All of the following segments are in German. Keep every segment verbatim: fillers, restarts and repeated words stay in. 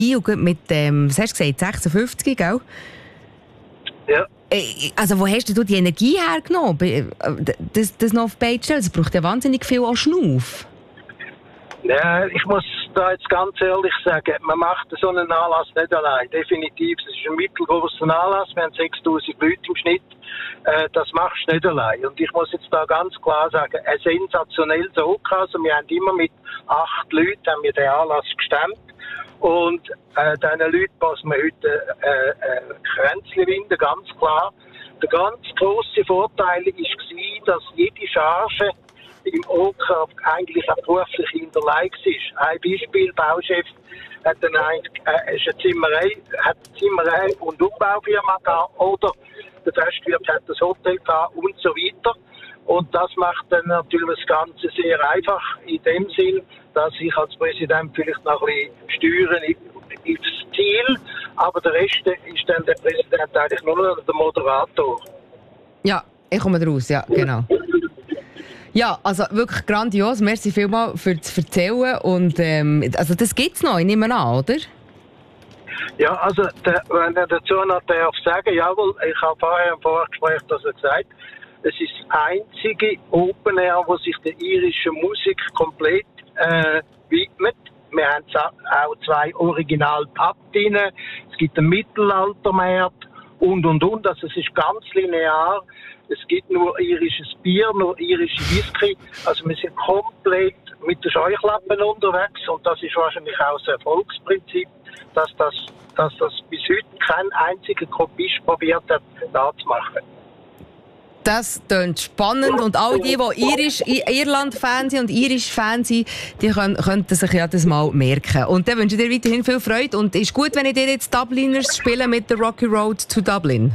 Und mit dem, was hast du gesagt, sechsundfünfzig, gell? Ja. Also wo hast du die Energie hergenommen, das, das noch auf die Beine zu stellen? Es braucht ja wahnsinnig viel an Schnauf. Ja, ich muss da jetzt ganz ehrlich sagen, man macht so einen Anlass nicht allein. Definitiv, es ist ein mittelgroßer Anlass, wir haben sechstausend Leute im Schnitt. Äh, das machst du nicht allein. Und ich muss jetzt da ganz klar sagen, ein sensationelles O K. Also wir haben immer mit acht Leuten haben wir den Anlass gestemmt. Und äh, diesen Leuten passen wir heute äh, äh, Kränzchen winden, ganz klar. Der ganz grosse Vorteil war, dass jede Charge im O K eigentlich auch beruflich hinterlegt ist. Ein Beispiel, Bauchef hat dann ein, äh, ist eine Zimmerei, hat eine Zimmerei und Umbaufirma gehabt, oder der Gastwirt hat das Hotel gehabt und so weiter. Und das macht dann natürlich das Ganze sehr einfach in dem Sinn, dass ich als Präsident vielleicht noch ein bisschen steuern ins Ziel, aber der Rest ist dann der Präsident eigentlich nur noch der Moderator. Ja, ich komme raus, ja, genau. Ja, also wirklich grandios. Merci vielmals für das Erzählen. Und, ähm, also das gibt es noch, ich nehme an, oder? Ja, also der, wenn er dazu noch darf sagen, jawohl, ich habe vorher im Vorgespräch das gesagt, es ist das einzige Open Air, wo sich der irischen Musik komplett äh, widmet. Wir haben auch zwei Original-Pub drin, es gibt einen Mittelaltermarkt und und und. Also es ist ganz linear. Es gibt nur irisches Bier, nur irische Whisky. Also wir sind komplett mit den Scheuklappen unterwegs und das ist wahrscheinlich auch das Erfolgsprinzip, dass das, dass das bis heute kein einziger Kopist probiert hat, da zu machen. Das klingt spannend und all die, die Irisch, Irland-Fans sind und Irisch-Fans sind, die können, könnten sich ja das mal merken. Und dann wünsche ich dir weiterhin viel Freude und ist gut, wenn ich dir jetzt Dubliners spiele mit der Rocky Road to Dublin.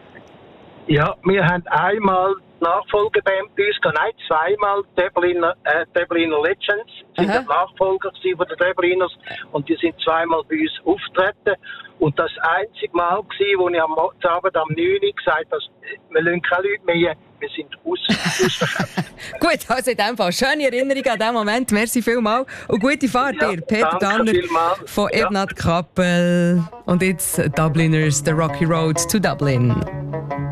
Ja, wir haben einmal die Nachfolgeband bei uns, nein, zweimal Dubliner, äh, Dubliner Legends, sie sind die Nachfolger von den Dubliners und die sind zweimal bei uns aufgetreten. Und das einzige Mal war, wo ich am Abend am neun Uhr gesagt habe, wir lassen keine Leute mehr, wir sind aus, ausverkauft. Gut, also in dem Fall schöne Erinnerung an diesen Moment, merci vielmals und gute Fahrt ja, dir, Peter Danner von Ebnat ja. Kappel und jetzt Dubliners, The Rocky Road to Dublin.